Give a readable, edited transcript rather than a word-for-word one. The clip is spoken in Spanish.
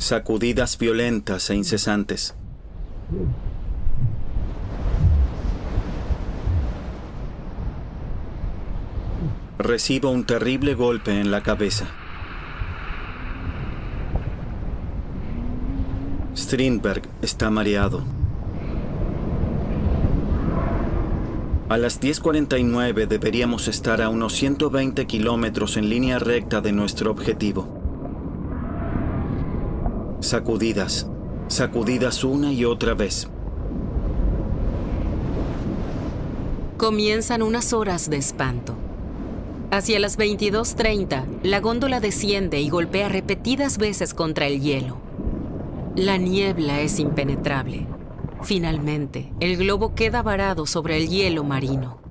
Sacudidas violentas e incesantes. Recibo un terrible golpe en la cabeza. Strindberg está mareado. A las 10:49 deberíamos estar a unos 120 kilómetros en línea recta de nuestro objetivo. Sacudidas, sacudidas una y otra vez. Comienzan unas horas de espanto. Hacia las 22:30, la góndola desciende y golpea repetidas veces contra el hielo. La niebla es impenetrable. Finalmente, el globo queda varado sobre el hielo marino.